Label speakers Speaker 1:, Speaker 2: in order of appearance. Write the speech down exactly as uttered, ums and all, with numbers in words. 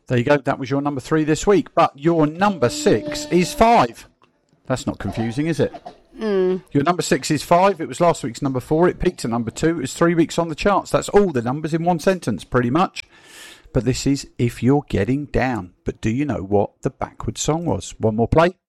Speaker 1: There you go. That was your number three this week. But your number six is five. That's not confusing, is it?
Speaker 2: Mm.
Speaker 1: Your number six is five. It was last week's number four. It peaked at number two. It was three weeks on the charts. That's all the numbers in one sentence, pretty much. But this is If You're Getting Down. But do you know what the backwards song was? One more play.